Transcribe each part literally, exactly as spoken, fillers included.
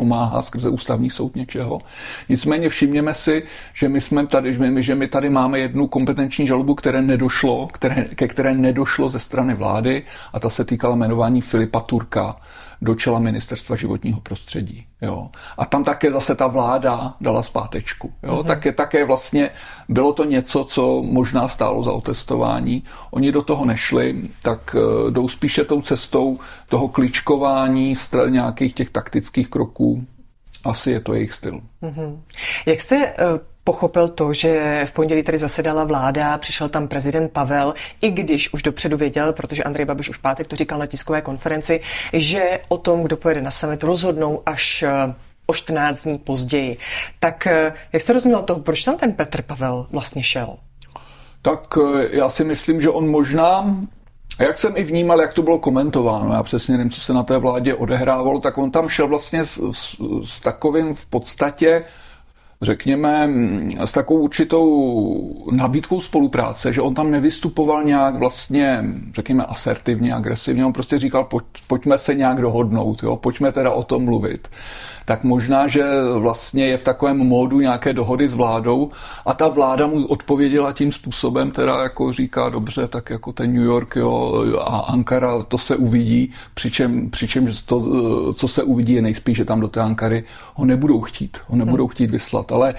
domáhá skrze ústavní soud něčeho. Nicméně všimněme si, že my jsme tady, že my, že my tady máme jednu kompetenční žalobu, které nedošlo, které, ke které nedošlo ze strany vlády, a ta se týkala jmenování Filipa Turka do čela ministerstva životního prostředí. Jo. A tam také zase ta vláda dala zpátečku. Jo. Mm-hmm. Také, také vlastně bylo to něco, co možná stálo za otestování. Oni do toho nešli, tak uh, jdou spíše tou cestou toho kličkování, str- nějakých těch taktických kroků. Asi je to jejich styl. Mm-hmm. Jak jste uh... pochopil to, že v pondělí tady zasedala vláda, přišel tam prezident Pavel, i když už dopředu věděl, protože Andrej Babiš už v pátek to říkal na tiskové konferenci, že o tom, kdo pojede na summit, rozhodnou až o čtrnáct dní později. Tak jak jste rozuměl toho, proč tam ten Petr Pavel vlastně šel? Tak já si myslím, že on možná, a jak jsem i vnímal, jak to bylo komentováno, já přesně nevím, co se na té vládě odehrávalo, tak on tam šel vlastně s, s, s takovým v podstatě, řekněme, s takovou určitou nabídkou spolupráce, že on tam nevystupoval nějak vlastně, řekněme, asertivně, agresivně, on prostě říkal, pojď, pojďme se nějak dohodnout, jo? Pojďme teda o tom mluvit. Tak možná, že vlastně je v takovém módu nějaké dohody s vládou a ta vláda mu odpověděla tím způsobem, teda jako říká, dobře, tak jako ten New York, jo, a Ankara, to se uvidí, přičem, přičem to, co se uvidí, je nejspíš, že tam do té Ankary ho nebudou chtít, ho nebudou chtít vyslat, ale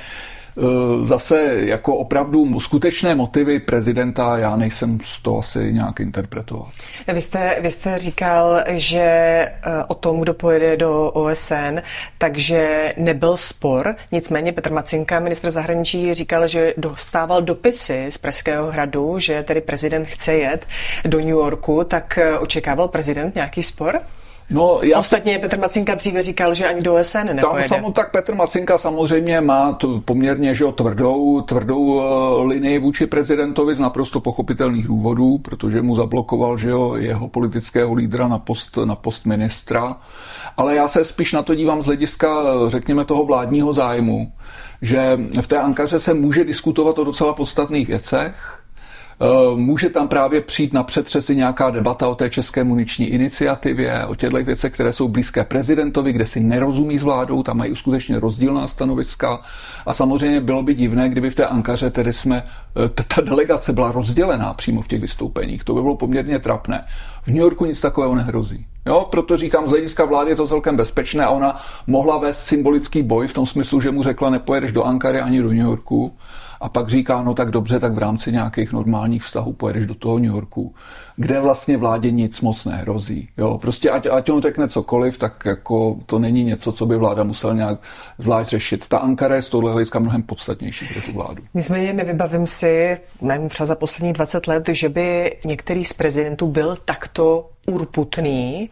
zase jako opravdu skutečné motivy prezidenta já nejsem z toho asi nějak interpretovat. Vy jste, vy jste říkal, že o tom, kdo pojede do O S N, takže nebyl spor. Nicméně Petr Macinka, ministr zahraničí, říkal, že dostával dopisy z Pražského hradu, že tedy prezident chce jet do New Yorku, tak očekával prezident nějaký spor? No, já Ostatně Petr Macinka dříve říkal, že ani do O S N nepojede. Tam samo, tak Petr Macinka samozřejmě má to poměrně že, tvrdou, tvrdou uh, linii vůči prezidentovi z naprosto pochopitelných důvodů, protože mu zablokoval že jo, jeho politického lídra na post, na post ministra. Ale já se spíš na to dívám z hlediska, řekněme, toho vládního zájmu, že v té Ankaře se může diskutovat o docela podstatných věcech. Může tam právě přijít na přetřesy nějaká debata o té české muniční iniciativě, o těchto věcech, které jsou blízké prezidentovi, kde si nerozumí s vládou, tam mají skutečně rozdílná stanoviska. A samozřejmě bylo by divné, kdyby v té Ankaře tedy jsme, ta delegace byla rozdělená přímo v těch vystoupeních. To by bylo poměrně trapné. V New Yorku nic takového nehrozí. Jo, proto říkám, z hlediska vlády je to celkem bezpečné a ona mohla vést symbolický boj v tom smyslu, že mu řekla, nepojedeš do Ankary ani do New Yorku. A pak říká, no tak dobře, tak v rámci nějakých normálních vztahů pojedeš do toho New Yorku, kde vlastně vládě nic moc nehrozí. Jo, prostě ať, ať on řekne cokoliv, tak jako to není něco, co by vláda musela nějak zvlášť řešit. Ta Ankara je z tohohle hlediska mnohem podstatnější pro tu vládu. Nicméně nevybavím si, nevím, třeba za poslední dvacet let, že by některý z prezidentů byl takto urputný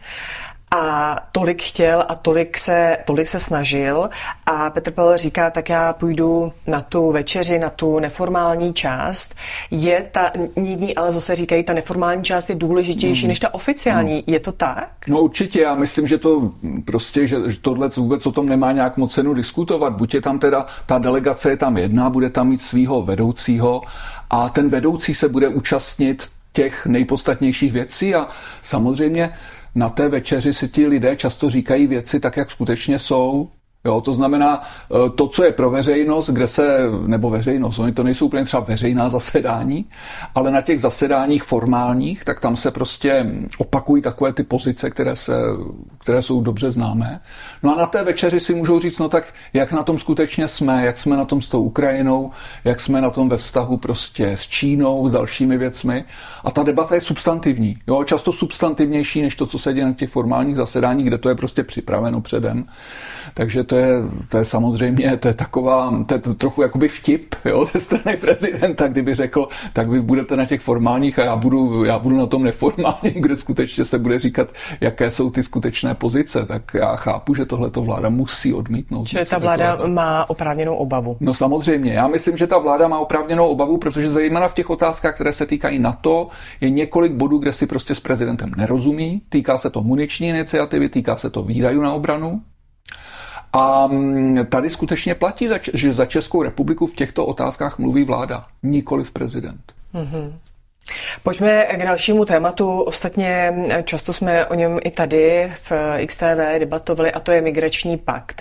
a tolik chtěl a tolik se, tolik se snažil a Petr Pavel říká, tak já půjdu na tu večeři, na tu neformální část. Je ta, jedni ale zase říkají, ta neformální část je důležitější hmm. než ta oficiální. Hmm. Je to tak? No určitě, já myslím, že to prostě, že, že tohle vůbec o tom nemá nějak moc cenu diskutovat. Buď je tam teda, ta delegace je tam jedna, bude tam mít svýho vedoucího a ten vedoucí se bude účastnit těch nejpodstatnějších věcí a samozřejmě na té večeři si ti lidé často říkají věci tak, jak skutečně jsou. Jo, to znamená, to, co je pro veřejnost, kde se, nebo veřejnost, oni to nejsou úplně třeba veřejná zasedání, ale na těch zasedáních formálních, tak tam se prostě opakují takové ty pozice, které, se, které jsou dobře známé. No a na té večeři si můžou říct, no tak jak na tom skutečně jsme, jak jsme na tom s tou Ukrajinou, jak jsme na tom ve vztahu prostě s Čínou, s dalšími věcmi. A ta debata je substantivní. Jo, často substantivnější než to, co se děje na těch formálních zasedáních, kde to je prostě připraveno předem. Takže to je, to je samozřejmě, to je taková, to je trochu jakoby vtip, jo, ze strany prezidenta, kdyby řekl, tak vy budete na těch formálních a já budu, já budu na tom neformálním, kde skutečně se bude říkat, jaké jsou ty skutečné pozice, tak já chápu, že tohleto vláda musí odmítnout. Čili ta vláda takového má oprávněnou obavu. No samozřejmě, já myslím, že ta vláda má oprávněnou obavu, protože zejména v těch otázkách, které se týkají NATO, je několik bodů, kde si prostě s prezidentem nerozumí, týká se to muniční iniciativy, týká se to výdajů na obranu. A tady skutečně platí, že za Českou republiku v těchto otázkách mluví vláda, nikoliv prezident. Mm-hmm. Pojďme k dalšímu tématu. Ostatně často jsme o něm i tady v X T V debatovali, a to je migrační pakt.